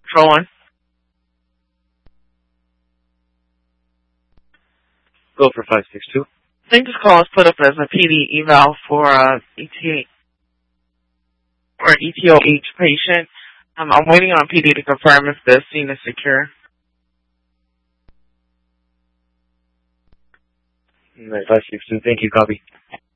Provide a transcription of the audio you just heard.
Control 1. Go for 562. I think this call is put up as a PD eval for ETH patient. I'm waiting on PD to confirm if the scene is secure. Right, 562. Thank you. Copy.